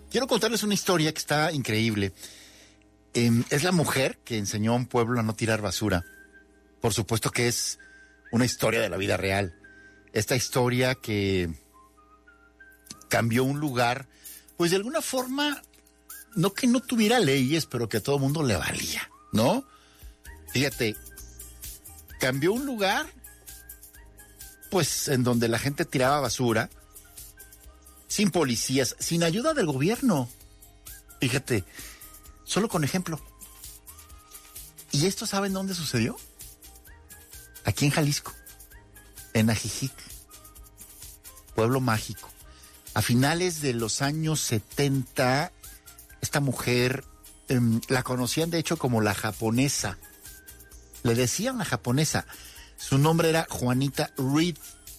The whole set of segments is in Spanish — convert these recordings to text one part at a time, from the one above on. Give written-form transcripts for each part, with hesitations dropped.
Quiero contarles una historia que está increíble. Es la mujer que enseñó a un pueblo a no tirar basura. Por supuesto que es una historia de la vida real. Esta historia que cambió un lugar, pues de alguna forma, no que no tuviera leyes, pero que a todo mundo le valía, ¿no? Fíjate, cambió un lugar, pues en donde la gente tiraba basura, sin policías, sin ayuda del gobierno. Fíjate, solo con ejemplo. ¿Y esto saben dónde sucedió? Aquí en Jalisco, en Ajijic, pueblo mágico. A finales de los años 70, esta mujer la conocían de hecho como la japonesa. Le decían la japonesa. Su nombre era Juanita Reed.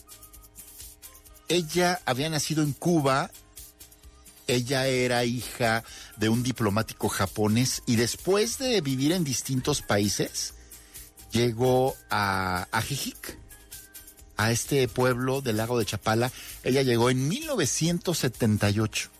Ella había nacido en Cuba. Ella era hija de un diplomático japonés y después de vivir en distintos países, llegó a Ajijic, a este pueblo del lago de Chapala. Ella llegó en 1978.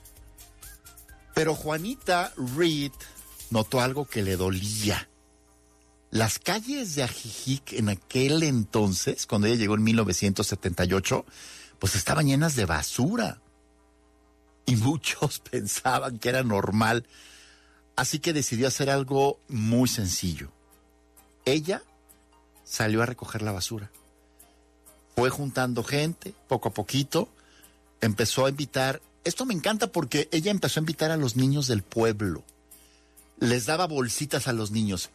Pero Juanita Reed notó algo que le dolía. Las calles de Ajijic en aquel entonces, cuando ella llegó en 1978, pues estaban llenas de basura. Y muchos pensaban que era normal. Así que decidió hacer algo muy sencillo. Ella salió a recoger la basura. Fue juntando gente, poco a poquito. Empezó a invitar. Esto me encanta porque ella empezó a invitar a los niños del pueblo. Les daba bolsitas a los niños.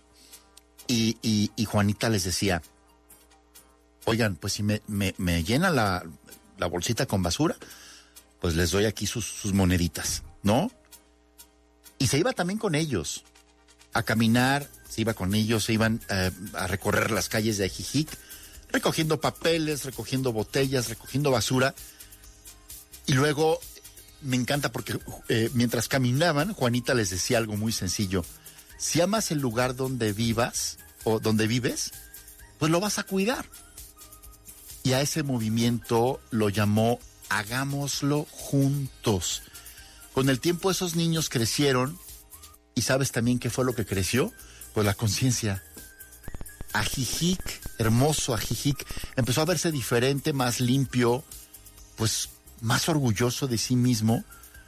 Y Juanita les decía, oigan, pues si me llenan la bolsita con basura, pues les doy aquí sus moneditas, ¿no? Y se iba también con ellos a caminar, se iba con ellos, se iban a recorrer las calles de Ajijic, recogiendo papeles, recogiendo botellas, recogiendo basura. Y luego, me encanta porque mientras caminaban, Juanita les decía algo muy sencillo. Si amas el lugar donde vivas o donde vives, pues lo vas a cuidar. Y a ese movimiento lo llamó Hagámoslo Juntos. Con el tiempo esos niños crecieron y ¿sabes también qué fue lo que creció? Pues la conciencia. Ajijic, hermoso Ajijic, empezó a verse diferente, más limpio, pues más orgulloso de sí mismo.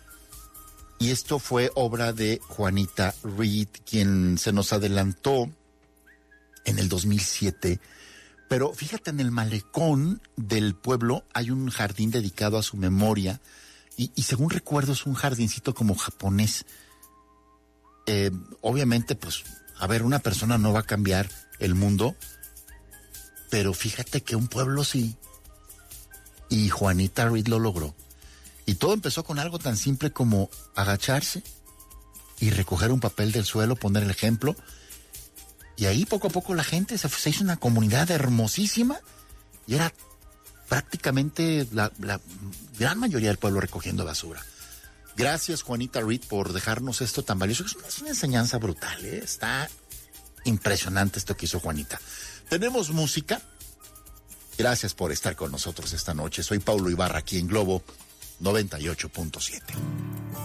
Y esto fue obra de Juanita Reed, quien se nos adelantó en el 2007. Pero fíjate, en el malecón del pueblo hay un jardín dedicado a su memoria. Y según recuerdo es un jardincito como japonés. Obviamente, pues, a ver, una persona no va a cambiar el mundo. Pero fíjate que un pueblo sí. Y Juanita Reed lo logró. Y todo empezó con algo tan simple como agacharse y recoger un papel del suelo, poner el ejemplo. Y ahí poco a poco la gente se hizo una comunidad hermosísima y era prácticamente la gran mayoría del pueblo recogiendo basura. Gracias, Juanita Reed, por dejarnos esto tan valioso. Es una enseñanza brutal, ¿eh? Está impresionante esto que hizo Juanita. Tenemos música. Gracias por estar con nosotros esta noche. Soy Paulo Ibarra aquí en Globo 98.7.